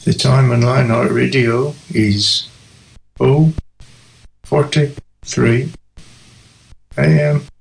The time on Lionheart Radio is 0:43 a.m.